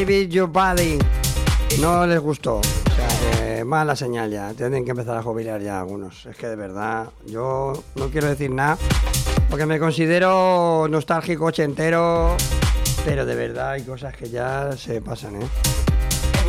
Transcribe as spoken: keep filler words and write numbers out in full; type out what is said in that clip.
David Your Body. No les gustó. O sea, que mala señal ya. Tienen que empezar a jubilar ya algunos. Es que de verdad, yo no quiero decir nada. Porque me considero nostálgico, ochentero. Pero de verdad hay cosas que ya se pasan, ¿eh?